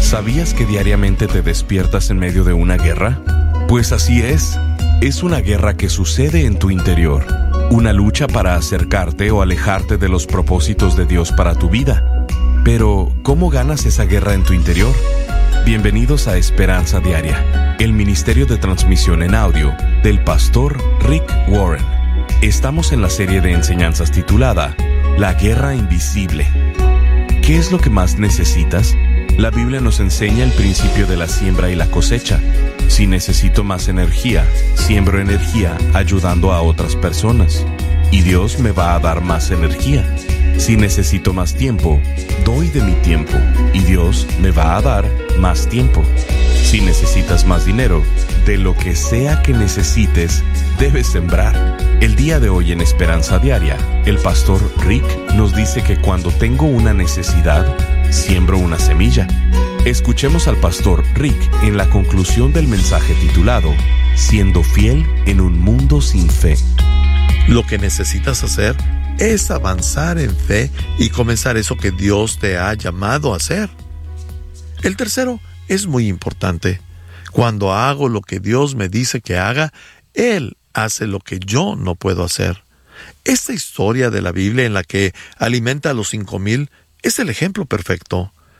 ¿Sabías que diariamente te despiertas en medio de una guerra? Pues así es. Es una guerra que sucede en tu interior. Una lucha para acercarte o alejarte de los propósitos de Dios para tu vida. Pero, ¿cómo ganas esa guerra en tu interior? Bienvenidos a Esperanza Diaria, el ministerio de transmisión en audio del pastor Rick Warren. Estamos en la serie de enseñanzas titulada La Guerra Invisible. ¿Qué es lo que más necesitas? La Biblia nos enseña el principio de la siembra y la cosecha. Si necesito más energía, siembro energía ayudando a otras personas. Y Dios me va a dar más energía. Si necesito más tiempo, doy de mi tiempo. Y Dios me va a dar más tiempo. Si necesitas más dinero, de lo que sea que necesites, debes sembrar. El día de hoy en Esperanza Diaria, el pastor Rick nos dice que cuando tengo una necesidad, siembro una semilla. Escuchemos al pastor Rick en la conclusión del mensaje titulado Siendo fiel en un mundo sin fe. Lo que necesitas hacer es avanzar en fe y comenzar eso que Dios te ha llamado a hacer. El tercero es muy importante. Cuando hago lo que Dios me dice que haga, Él hace lo que yo no puedo hacer. Esta historia de la Biblia en la que alimenta a los 5,000 es el ejemplo perfecto.